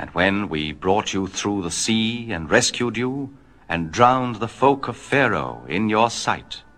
And when we brought you through the sea and rescued you, and drowned the folk of Pharaoh in your sight,